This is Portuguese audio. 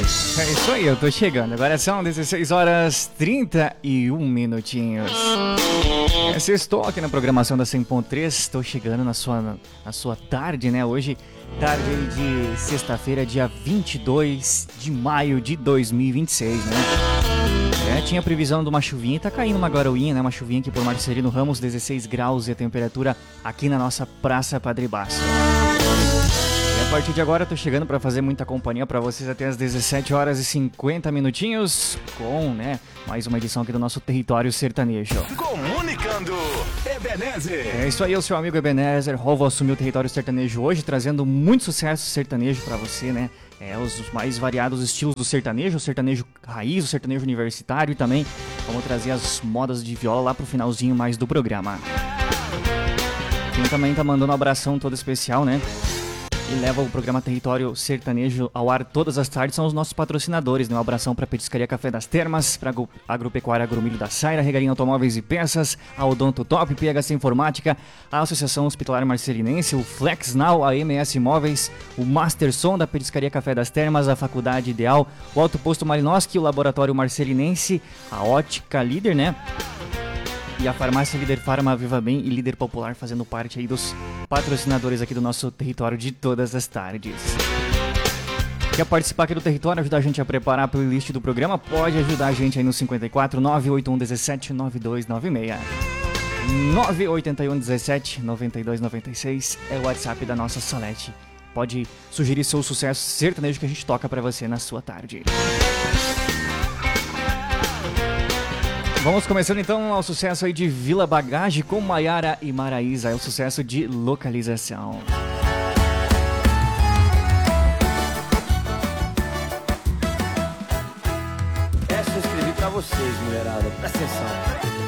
É isso aí, eu tô chegando. Agora são 16 horas 31 minutinhos. Estou aqui na programação da 100.3. Estou chegando na sua tarde, né? Hoje, tarde de sexta-feira, dia 22 de maio de 2026, né? Tinha previsão de uma chuvinha e tá caindo uma garoinha, né? Uma chuvinha aqui por Marcelino Ramos, 16 graus e a temperatura aqui na nossa Praça Padre Basso. A partir de agora eu tô chegando para fazer muita companhia para vocês até as 17 horas e 50 minutinhos com, né, mais uma edição aqui do nosso Território Sertanejo. Comunicando, Ebenezer. É isso aí, o seu amigo Ebenezer. Vou assumir o Território Sertanejo hoje, trazendo muito sucesso sertanejo para você, né? Os mais variados estilos do sertanejo, o sertanejo raiz, o sertanejo universitário e também vamos trazer as modas de viola lá pro finalzinho mais do programa. Quem também tá mandando um abração todo especial, né? E leva o programa Território Sertanejo ao ar todas as tardes são os nossos patrocinadores, né? Um abração para Petiscaria Café das Termas, para Agropecuária Agromilho da Saira, Regarinha Automóveis e Peças, a Odonto Top, PHC Informática, a Associação Hospitalar Marcelinense, o Flex Now, a MS Imóveis, o Master Som da Petiscaria Café das Termas, a Faculdade Ideal, o Alto Posto Malinowski, o Laboratório Marcelinense, a Ótica Líder, né? E a farmácia Líder Farma, Viva Bem e Líder Popular fazendo parte aí dos patrocinadores aqui do nosso território de todas as tardes. Quer participar aqui do território, ajudar a gente a preparar a playlist do programa? Pode ajudar a gente aí no 54 981 17 9296. 981 17 9296 é o WhatsApp da nossa Salete. Pode sugerir seu sucesso sertanejo que a gente toca pra você na sua tarde. Vamos começando então ao sucesso aí de Vila Bagage com Maiara e Maraísa, é o sucesso de Localização. Essa eu escrevi pra vocês, mulherada, presta atenção.